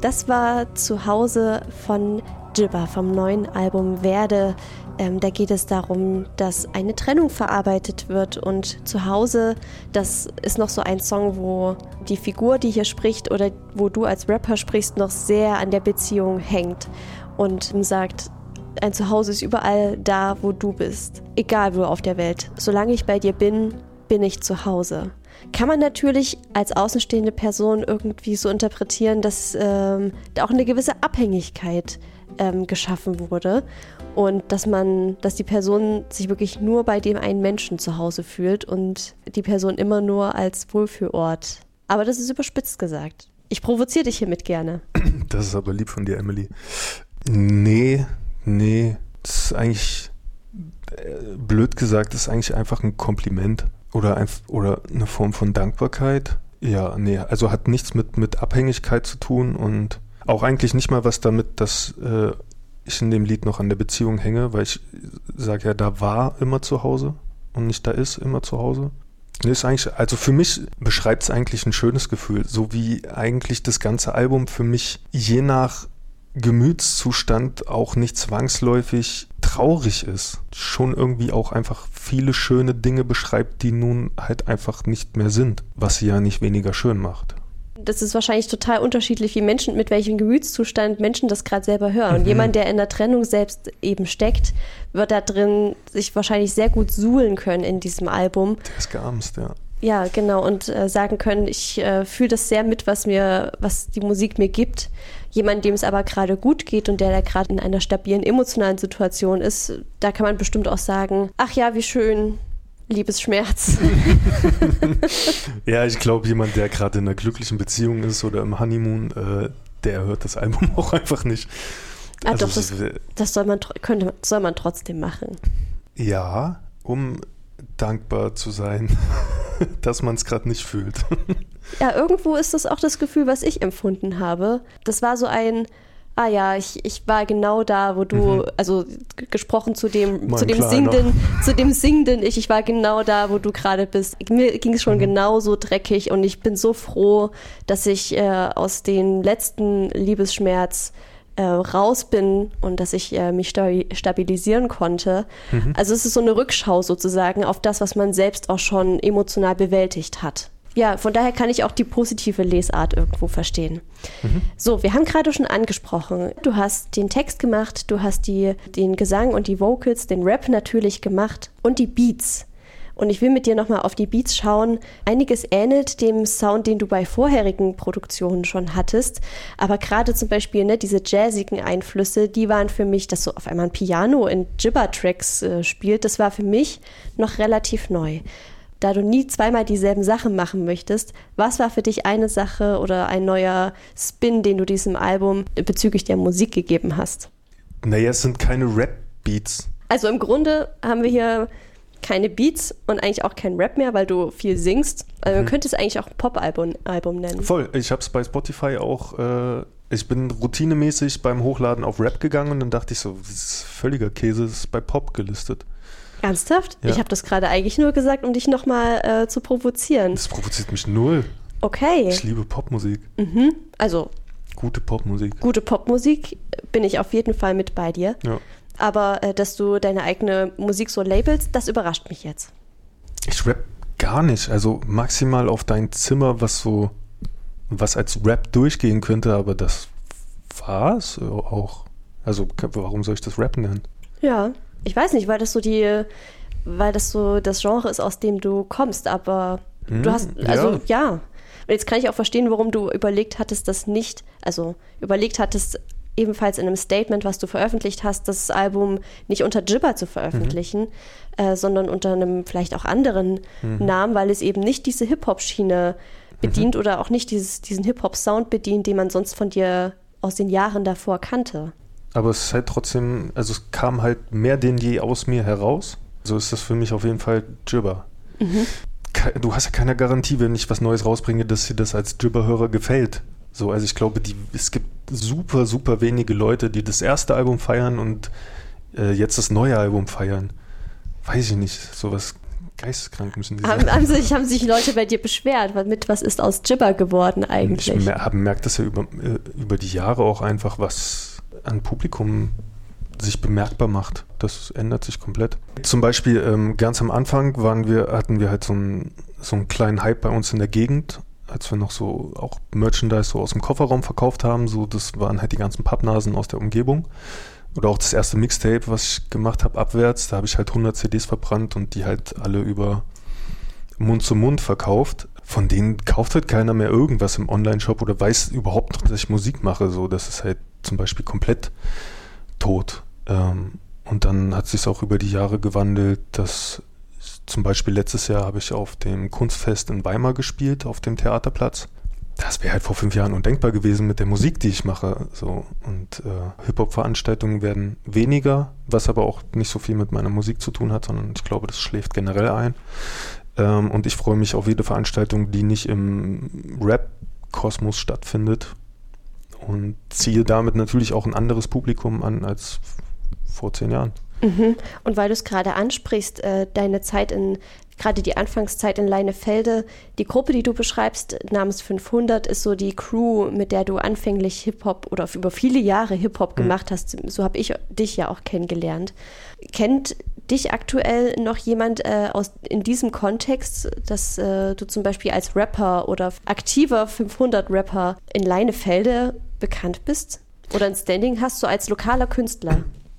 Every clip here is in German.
Das war Zuhause von Jibba vom neuen Album Werde. Da geht es darum, dass eine Trennung verarbeitet wird und Zuhause, das ist noch so ein Song, wo die Figur, die hier spricht oder wo du als Rapper sprichst, noch sehr an der Beziehung hängt und sagt, ein Zuhause ist überall da, wo du bist, egal wo auf der Welt. Solange ich bei dir bin, bin ich zu Hause. Kann man natürlich als außenstehende Person irgendwie so interpretieren, dass da auch eine gewisse Abhängigkeit geschaffen wurde und dass die Person sich wirklich nur bei dem einen Menschen zu Hause fühlt und die Person immer nur als Wohlfühlort. Aber das ist überspitzt gesagt. Ich provoziere dich hiermit gerne. Das ist aber lieb von dir, Emily. Nee, das ist eigentlich, blöd gesagt, das ist eigentlich einfach ein Kompliment oder eine Form von Dankbarkeit. Ja, nee, also hat nichts mit Abhängigkeit zu tun und auch eigentlich nicht mal was damit, dass ich in dem Lied noch an der Beziehung hänge, weil ich sage ja, da war immer zu Hause und nicht da ist immer zu Hause. Nee, ist eigentlich, also für mich beschreibt es eigentlich ein schönes Gefühl, so wie eigentlich das ganze Album für mich je nach Gemütszustand auch nicht zwangsläufig traurig ist. Schon irgendwie auch einfach viele schöne Dinge beschreibt, die nun halt einfach nicht mehr sind, was sie ja nicht weniger schön macht. Das ist wahrscheinlich total unterschiedlich, wie Menschen, mit welchem Gemütszustand Menschen das gerade selber hören. Und jemand, der in der Trennung selbst eben steckt, wird da drin sich wahrscheinlich sehr gut suhlen können in diesem Album. Der ist geamst, ja. Ja, genau. Und sagen können, ich fühle das sehr mit, was die Musik mir gibt. Jemand, dem es aber gerade gut geht und der da gerade in einer stabilen emotionalen Situation ist, da kann man bestimmt auch sagen, ach ja, wie schön, Liebesschmerz. Ja, ich glaube, jemand, der gerade in einer glücklichen Beziehung ist oder im Honeymoon, der hört das Album auch einfach nicht. Also doch, das soll man trotzdem machen. Ja, um dankbar zu sein, dass man es gerade nicht fühlt. Ja, irgendwo ist das auch das Gefühl, was ich empfunden habe. Das war so ein, ich war genau da, wo du, also gesprochen zu dem singenden ich war genau da, wo du gerade bist. Mir ging es schon genauso dreckig und ich bin so froh, dass ich aus dem letzten Liebesschmerz raus bin und dass ich mich stabilisieren konnte. Also es ist so eine Rückschau sozusagen auf das, was man selbst auch schon emotional bewältigt hat. Ja, von daher kann ich auch die positive Lesart irgendwo verstehen. So, wir haben gerade schon angesprochen, du hast den Text gemacht, du hast den Gesang und die Vocals, den Rap natürlich gemacht und die Beats. Und ich will mit dir nochmal auf die Beats schauen. Einiges ähnelt dem Sound, den du bei vorherigen Produktionen schon hattest. Aber gerade zum Beispiel diese jazzigen Einflüsse, die waren für mich, dass so auf einmal ein Piano in Jibba-Tracks spielt, das war für mich noch relativ neu. Da du nie zweimal dieselben Sachen machen möchtest, was war für dich eine Sache oder ein neuer Spin, den du diesem Album bezüglich der Musik gegeben hast? Naja, es sind keine Rap-Beats. Also im Grunde haben wir hier keine Beats und eigentlich auch kein Rap mehr, weil du viel singst. Also man könnte es eigentlich auch ein Pop-Album nennen. Voll. Ich habe es bei Spotify auch, ich bin routinemäßig beim Hochladen auf Rap gegangen und dann dachte ich so, das ist völliger Käse, das ist bei Pop gelistet. Ernsthaft? Ja. Ich habe das gerade eigentlich nur gesagt, um dich nochmal zu provozieren. Das provoziert mich null. Okay. Ich liebe Popmusik. Also Gute Popmusik. Gute Popmusik bin ich auf jeden Fall mit bei dir. Ja. Aber dass du deine eigene Musik so labelst, das überrascht mich jetzt. Ich rap gar nicht. Also maximal auf dein Zimmer, was als Rap durchgehen könnte, aber das war's auch. Also warum soll ich das Rap nennen? Ja, ich weiß nicht, weil das so das Genre ist, aus dem du kommst, aber du hast, also ja. Und jetzt kann ich auch verstehen, warum du überlegt hattest, ebenfalls in einem Statement, was du veröffentlicht hast, das Album nicht unter Jibba zu veröffentlichen, sondern unter einem vielleicht auch anderen Namen, weil es eben nicht diese Hip-Hop-Schiene bedient oder auch nicht diesen Hip-Hop-Sound bedient, den man sonst von dir aus den Jahren davor kannte. Aber es ist halt trotzdem, also es kam halt mehr denn je aus mir heraus. So ist das für mich auf jeden Fall Jibba. Du hast ja keine Garantie, wenn ich was Neues rausbringe, dass dir das als Jibba-Hörer gefällt. So, also ich glaube, es gibt super, super wenige Leute, die das erste Album feiern und jetzt das neue Album feiern. Weiß ich nicht, sowas geisteskrank müssen die sein. Haben sich Leute bei dir beschwert? Was ist aus Jibber geworden eigentlich? Ich merke das ja über die Jahre auch einfach, was an Publikum sich bemerkbar macht. Das ändert sich komplett. Zum Beispiel ganz am Anfang hatten wir halt so einen kleinen Hype bei uns in der Gegend, als wir noch so auch Merchandise so aus dem Kofferraum verkauft haben. So, das waren halt die ganzen Pappnasen aus der Umgebung. Oder auch das erste Mixtape, was ich gemacht habe, abwärts. Da habe ich halt 100 CDs verbrannt und die halt alle über Mund zu Mund verkauft. Von denen kauft halt keiner mehr irgendwas im Online-Shop oder weiß überhaupt noch, dass ich Musik mache. So, das ist halt zum Beispiel komplett tot. Und dann hat sich auch über die Jahre gewandelt, dass zum Beispiel letztes Jahr habe ich auf dem Kunstfest in Weimar gespielt, auf dem Theaterplatz. Das wäre halt vor 5 Jahren undenkbar gewesen mit der Musik, die ich mache. So. Und Hip-Hop-Veranstaltungen werden weniger, was aber auch nicht so viel mit meiner Musik zu tun hat, sondern ich glaube, das schläft generell ein. Und ich freue mich auf jede Veranstaltung, die nicht im Rap-Kosmos stattfindet. Und ziehe damit natürlich auch ein anderes Publikum an als vor 10 Jahren. Mhm. Und weil du es gerade ansprichst, deine Zeit gerade die Anfangszeit in Leinefelde, die Gruppe, die du beschreibst, namens 500, ist so die Crew, mit der du anfänglich Hip-Hop oder über viele Jahre Hip-Hop gemacht hast. So habe ich dich ja auch kennengelernt. Kennt dich aktuell noch jemand in diesem Kontext, dass du zum Beispiel als Rapper oder aktiver 500-Rapper in Leinefelde bekannt bist? Oder ein Standing hast, so als lokaler Künstler?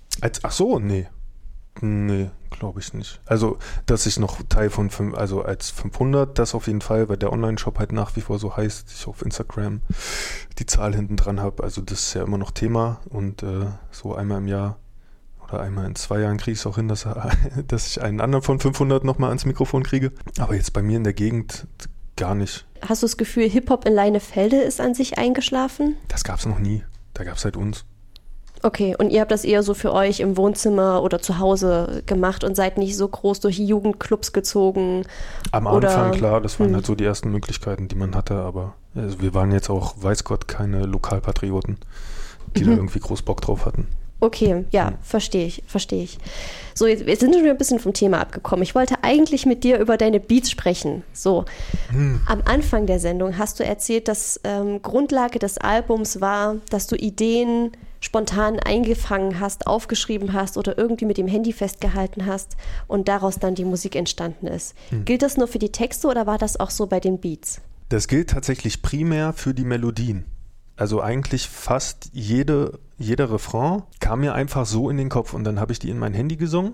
Nee. Nee, glaube ich nicht. Also, dass ich noch Teil von, als 500, das auf jeden Fall, weil der Online-Shop halt nach wie vor so heißt, ich auf Instagram die Zahl hinten dran habe. Also, das ist ja immer noch Thema und so einmal im Jahr oder einmal in 2 Jahren kriege ich es auch hin, dass ich einen anderen von 500 nochmal ans Mikrofon kriege. Aber jetzt bei mir in der Gegend gar nicht. Hast du das Gefühl, Hip-Hop in Leinefelde ist an sich eingeschlafen? Das gab es noch nie. Da gab es halt uns. Okay, und ihr habt das eher so für euch im Wohnzimmer oder zu Hause gemacht und seid nicht so groß durch die Jugendclubs gezogen? Am Anfang, klar, das waren halt so die ersten Möglichkeiten, die man hatte, aber also wir waren jetzt auch, weiß Gott, keine Lokalpatrioten, die da irgendwie groß Bock drauf hatten. Okay, ja, verstehe ich. So, jetzt sind wir ein bisschen vom Thema abgekommen. Ich wollte eigentlich mit dir über deine Beats sprechen. So, am Anfang der Sendung hast du erzählt, dass Grundlage des Albums war, dass du Ideen spontan eingefangen hast, aufgeschrieben hast oder irgendwie mit dem Handy festgehalten hast und daraus dann die Musik entstanden ist. Gilt das nur für die Texte oder war das auch so bei den Beats? Das gilt tatsächlich primär für die Melodien. Also eigentlich fast jeder Refrain kam mir einfach so in den Kopf und dann habe ich die in mein Handy gesungen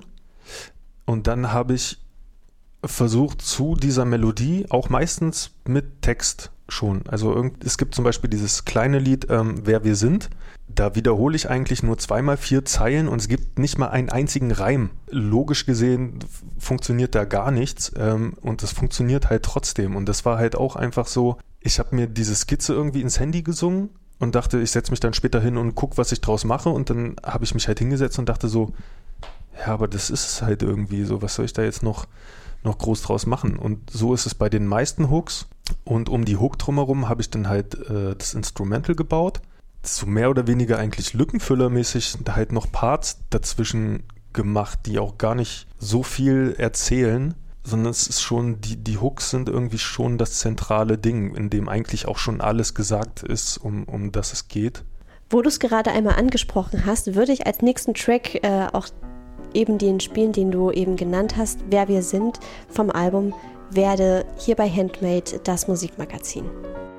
und dann habe ich versucht zu dieser Melodie, auch meistens mit Text schon. Also es gibt zum Beispiel dieses kleine Lied Wer wir sind. Da wiederhole ich eigentlich nur 2x 4 Zeilen und es gibt nicht mal einen einzigen Reim. Logisch gesehen funktioniert da gar nichts und es funktioniert halt trotzdem. Und das war halt auch einfach so, ich habe mir diese Skizze irgendwie ins Handy gesungen und dachte, ich setze mich dann später hin und gucke, was ich draus mache. Und dann habe ich mich halt hingesetzt und dachte so, ja, aber das ist es halt irgendwie so, was soll ich da jetzt noch groß draus machen? Und so ist es bei den meisten Hooks. Und um die Hook drumherum habe ich dann halt das Instrumental gebaut. So mehr oder weniger eigentlich lückenfüllermäßig halt noch Parts dazwischen gemacht, die auch gar nicht so viel erzählen, sondern es ist schon, die Hooks sind irgendwie schon das zentrale Ding, in dem eigentlich auch schon alles gesagt ist, um das es geht. Wo du es gerade einmal angesprochen hast, würde ich als nächsten Track auch eben den spielen, den du eben genannt hast, Wer wir sind, vom Album Werde, hier bei Handmade, das Musikmagazin.